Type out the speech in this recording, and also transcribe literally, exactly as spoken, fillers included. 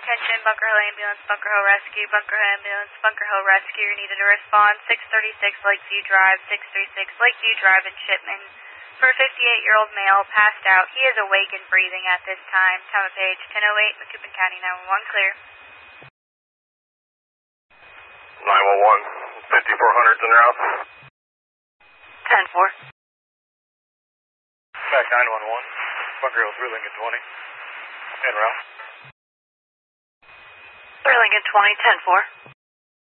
attention, Bunker Hill Ambulance, Bunker Hill Rescue, Bunker Hill Ambulance, Bunker Hill Rescue, needed to respond, six thirty-six Lakeview Drive, six thirty-six Lakeview Drive in Shipman. For a fifty-eight-year-old male, passed out. He is awake and breathing at this time. Time of page ten oh eight, Macoupin County nine one one, clear. nine one one, fifty-four hundred's en route. ten four. Back nine one one, Bunker Hill through Lincoln twenty. En route. Through Lincoln twenty, ten four.